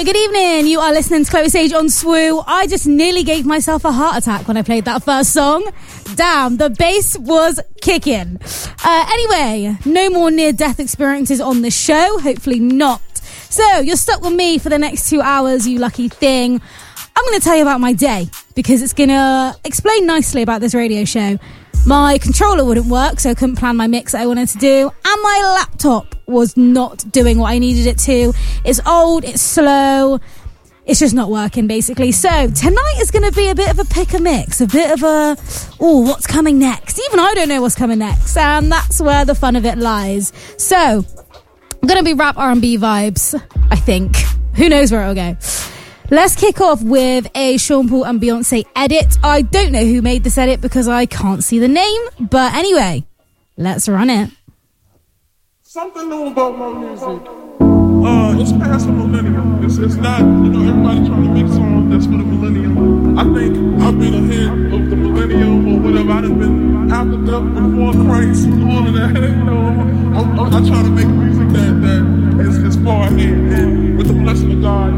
Good evening. You are listening to Chloe Sage on Swoo. I just nearly gave myself a heart attack when I played that first song. Damn, the bass was kicking. Anyway, no more near-death experiences on the show. Hopefully not. So, you're stuck with me for the next 2 hours, you lucky thing. I'm going to tell you about my day because it's going to explain nicely about this radio show. My controller wouldn't work, so I couldn't plan my mix that I wanted to do. And my laptop was not doing what I needed it to. It's old, it's slow, it's just not working, basically. So, tonight is going to be a bit of a pick-a-mix, a bit of a, what's coming next? Even I don't know what's coming next, and that's where the fun of it lies. So, I'm going to be rap R&B vibes, I think. Who knows where it'll go. Let's kick off with a Sean Paul and Beyonce edit. I don't know who made this edit because I can't see the name. But anyway, let's run it. Something new about my music. It's past the millennium. It's not, everybody trying to make songs that's for the millennium. I think I've been ahead of the millennium or whatever. I've been after death before Christ and all of that. I try to make music that is far ahead. And with the blessing of God,